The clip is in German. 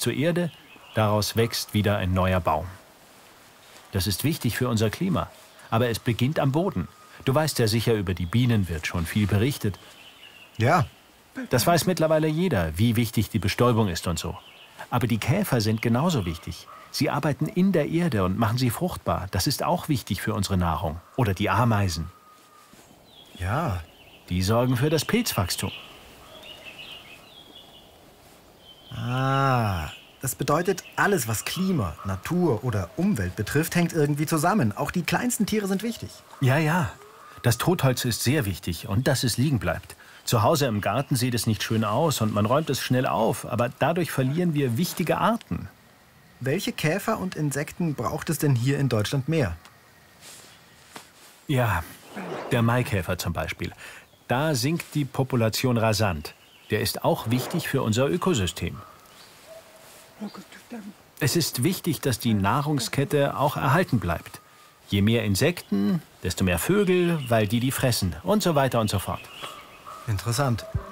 zur Erde, daraus wächst wieder ein neuer Baum. Das ist wichtig für unser Klima, aber es beginnt am Boden. Du weißt ja sicher, über die Bienen wird schon viel berichtet. Ja. Das weiß mittlerweile jeder, wie wichtig die Bestäubung ist und so. Aber die Käfer sind genauso wichtig. Sie arbeiten in der Erde und machen sie fruchtbar. Das ist auch wichtig für unsere Nahrung. Oder die Ameisen. Ja. Die sorgen für das Pilzwachstum. Ah, das bedeutet, alles, was Klima, Natur oder Umwelt betrifft, hängt irgendwie zusammen. Auch die kleinsten Tiere sind wichtig. Ja, ja. Das Totholz ist sehr wichtig und dass es liegen bleibt. Zu Hause im Garten sieht es nicht schön aus und man räumt es schnell auf, aber dadurch verlieren wir wichtige Arten. Welche Käfer und Insekten braucht es denn hier in Deutschland mehr? Ja, der Maikäfer zum Beispiel. Da sinkt die Population rasant. Der ist auch wichtig für unser Ökosystem. Es ist wichtig, dass die Nahrungskette auch erhalten bleibt. Je mehr Insekten, desto mehr Vögel, weil die fressen und so weiter und so fort. Interessant.